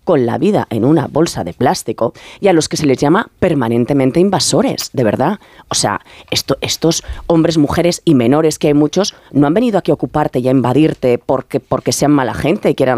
con la vida en una bolsa de plástico y a los que se les llama permanentemente invasores, de verdad. O sea, estos hombres, mujeres y menores, que hay muchos, no han venido aquí a ocuparte y a invadirte porque sean mala gente y quieran